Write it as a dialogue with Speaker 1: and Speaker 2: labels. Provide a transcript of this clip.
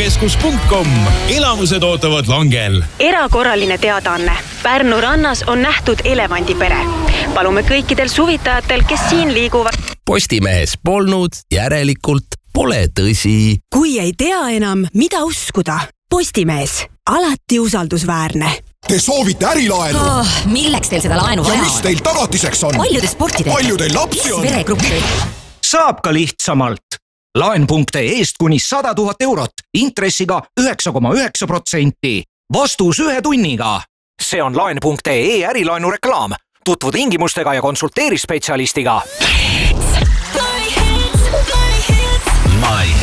Speaker 1: laenukeskus.com. Elamused ootavad langel.
Speaker 2: Erakorraline teadaanne. Pärnu rannas on nähtud elevandipere. Palume kõikidel suvitajatel, kes siin liiguvad.
Speaker 3: Postimehes polnud, järelikult pole tõsi.
Speaker 4: Kui ei tea enam, mida uskuda. Postimees. Alati usaldusväärne.
Speaker 5: Te soovite ärilaenu?
Speaker 6: Milleks teil seda laenu vaja on?
Speaker 5: Ja mis teil tagatiseks on?
Speaker 6: Paljude sportidega.
Speaker 5: Palju teil lapsi on?
Speaker 6: Veregruppi.
Speaker 7: Saab ka lihtsamalt. Laen.eest kuni 100 000 eurot, intressiga 9,9%. Vastus 1 tunniga. See on laen.ee ärilaenu reklaam. Tutvu tingimustega ja konsulteeri spetsialistiga.
Speaker 3: My